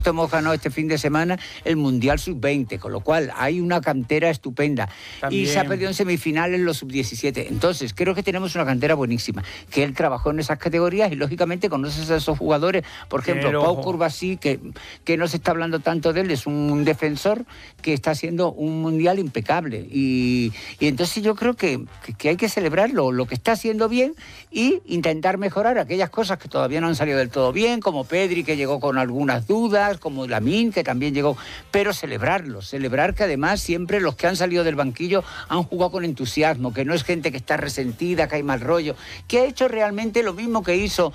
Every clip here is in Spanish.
Hemos ganado este fin de semana el Mundial Sub-20, con lo cual hay una cantera estupenda. También. Y se ha perdido en semifinales los Sub-17. Entonces, creo que tenemos una cantera buenísima, que él trabajó en esas categorías y, lógicamente, conoces a esos jugadores. Por ejemplo, Pau Cubarsí, que no se está hablando tanto de él, es un defensor que está haciendo un Mundial impecable. Y entonces yo creo que hay que celebrarlo, lo que está haciendo bien, y intentar mejorar aquellas cosas que todavía no han salido del todo bien, como Pedri, que llegó con algunas dudas, como Lamine, que también llegó, pero celebrar que además siempre los que han salido del banquillo han jugado con entusiasmo, que no es gente que está resentida, que hay mal rollo, que ha hecho realmente lo mismo que hizo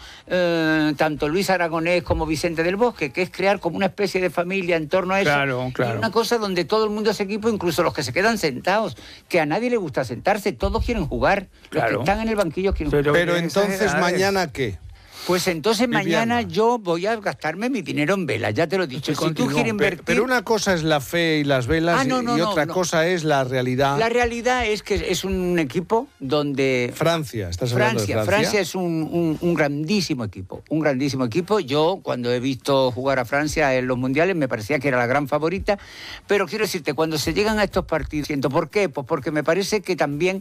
tanto Luis Aragonés como Vicente del Bosque, que es crear como una especie de familia en torno a eso. Claro. Y una cosa donde todo el mundo es equipo, incluso los que se quedan sentados, que a nadie le gusta sentarse, todos quieren jugar, los que están en el banquillo quieren jugar. Pero entonces, ¿mañana qué? Pues entonces mañana yo voy a gastarme mi dinero en velas, ya te lo he dicho. Si tú quieres invertir... Pero una cosa es la fe y las velas y otra cosa es la realidad. La realidad es que es un equipo donde... Francia, estás hablando de Francia. Francia es un grandísimo equipo, un grandísimo equipo. Yo, cuando he visto jugar a Francia en los mundiales, me parecía que era la gran favorita. Pero quiero decirte, cuando se llegan a estos partidos, siento, ¿por qué? Pues porque me parece que también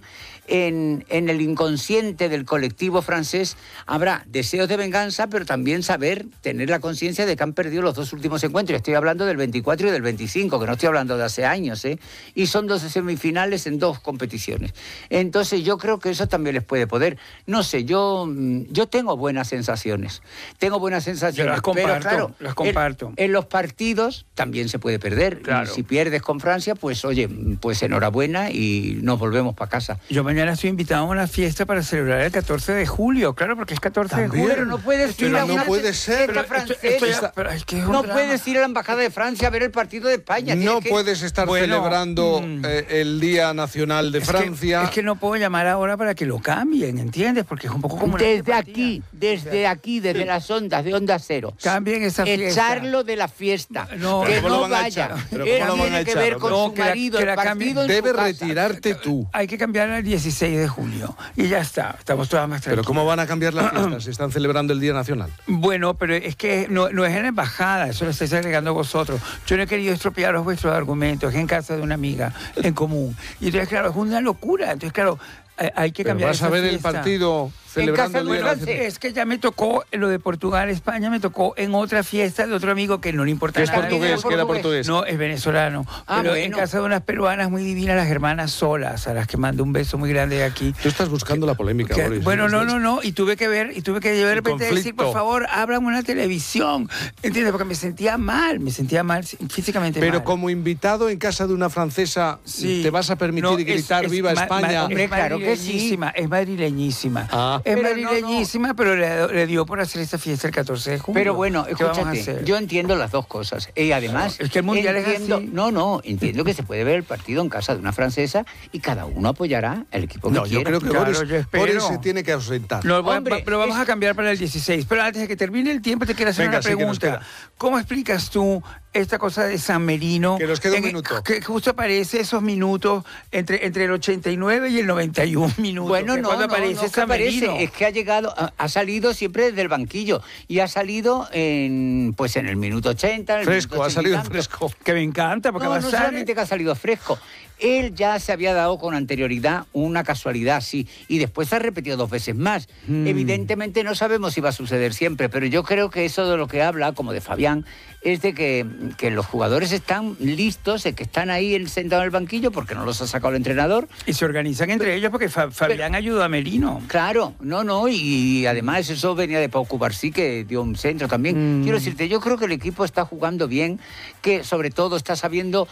en el inconsciente del colectivo francés habrá deseos de venganza, pero también tener la conciencia de que han perdido los dos últimos encuentros. Estoy hablando del 24 y del 25, que no estoy hablando de hace años, y son 12 semifinales en 2 competiciones. Entonces yo creo que eso también les puede poder. No sé, yo tengo buenas sensaciones. Yo las comparto, pero claro, las comparto. En los partidos también se puede perder. Claro. Y si pierdes con Francia, pues oye, pues enhorabuena y nos volvemos para casa. Yo mañana estoy invitado a una fiesta para celebrar el 14 de julio, claro, porque es 14 de julio. Pero no puedes ir a una fiesta francesa. No puedes ir a la embajada de Francia a ver el partido de España. No puedes estar celebrando el Día Nacional de Francia. Es que no puedo llamar ahora para que lo cambien, ¿entiendes? Porque es un poco como desde desde las ondas de Onda Cero. Cambien esa fiesta. Echarlo de la fiesta. No, que no vaya. Él tiene que ver con su marido, el partido. Debes retirarte tú. Hay que cambiar al 16 de julio. Y ya está. Estamos todas más tranquilos. Pero ¿cómo van a cambiar la fiesta si están celebrando el Día Nacional? Bueno, pero es que no es en la embajada, eso lo estáis agregando vosotros. Yo no he querido estropearos vuestros argumentos, es en casa de una amiga en común. Y entonces, claro, es una locura. Entonces, claro, hay que cambiar esa fiesta. ¿Vas a ver el partido celebrando el Día Nacional? Es que ya me tocó lo de Portugal, España, me tocó en otra fiesta de otro amigo que no le importa nada. ¿Es portugués? ¿Que era portugués? No, es venezolano. Pero en casa de unas peruanas muy divinas, las hermanas Solas, a las que mando un beso muy grande de aquí. Tú estás buscando la polémica, Boris. Bueno, no. Y tuve que de repente decir, por favor, ábrame una televisión. ¿Entiendes? Porque me sentía mal físicamente. Pero como invitado en casa de una francesa, ¿te vas a permitir gritar ¡Viva España! Hombre, claro que sí. Es madrileñísima. Es madrileñísima, pero le dio por hacer esta fiesta el 14 de julio. Pero bueno, escúchate, yo entiendo las dos cosas. Y además, es que el mundial entiendo, es así. Entiendo que se puede ver el partido en casa de una francesa y cada uno apoyará el equipo que quiera. Yo creo que Boris se tiene que ausentar. Pero vamos a cambiar para el 16. Pero antes de que termine el tiempo, te quiero hacer una pregunta. ¿Cómo explicas tú esta cosa de San Merino? Que nos queda un minuto. Que justo aparece esos minutos entre el 89 y el 91 minutos. Bueno, no aparece San Merino. Es que ha salido siempre desde el banquillo y ha salido en el minuto 80. Fresco, ha salido fresco. Que me encanta porque no solamente que ha salido fresco. Él ya se había dado con anterioridad una casualidad, sí, y después ha repetido 2 veces más. Evidentemente no sabemos si va a suceder siempre, pero yo creo que eso de lo que habla, como de Fabián, es de que los jugadores están listos, que están ahí sentados en el banquillo porque no los ha sacado el entrenador. Y se organizan entre ellos porque Fabián ayudó a Merino. Claro, y además eso venía de Pau Cubarsí, que dio un centro también. Quiero decirte, yo creo que el equipo está jugando bien, que sobre todo está sabiendo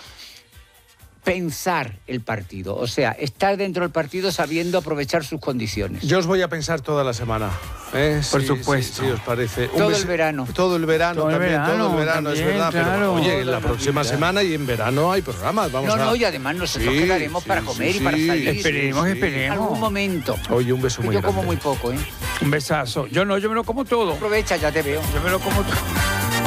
pensar el partido, o sea, estar dentro del partido sabiendo aprovechar sus condiciones. Yo os voy a pensar toda la semana. Por supuesto. Si os parece. Todo el verano. Todo el verano, es verdad. Claro. Pero oye, la próxima semana y en verano hay programas. Y además nosotros quedaremos para comer y para salir. Esperemos. En algún momento. Oye, un beso muy grande. Yo como muy poco, Un besazo. Yo me lo como todo. Aprovecha, ya te veo. Yo me lo como todo.